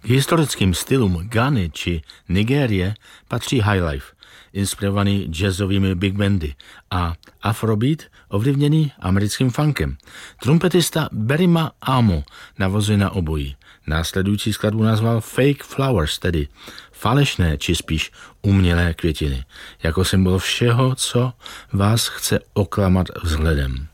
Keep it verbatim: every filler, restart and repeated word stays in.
K historickým stylům Ghany či Nigérie patří highlife, inspirovaný jazzovými big bandy, a afrobeat ovlivněný americkým funkem. Trumpetista Berima Amo navozuje na obojí. Následující skladbu nazval Fake Flowers, tedy falešné či spíš umělé květiny, jako symbol všeho, co vás chce oklamat vzhledem.